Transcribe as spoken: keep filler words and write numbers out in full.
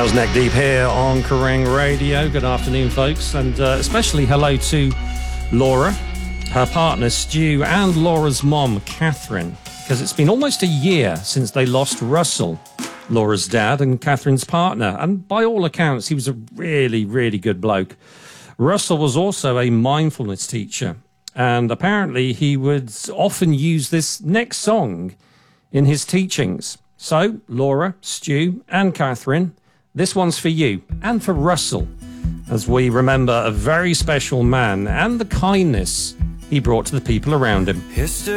Sounds neck deep here on Kerrang Radio. Good afternoon, folks, and uh, especially hello to Laura, her partner Stu, and Laura's mom, Catherine, because it's been almost a year since they lost Russell, Laura's dad and Catherine's partner, and by all accounts, he was a really, really good bloke. Russell was also a mindfulness teacher, and apparently he would often use this next song in his teachings. So, Laura, Stu, and Catherine, this one's for you and for Russell, as we remember a very special man and the kindness he brought to the people around him. History.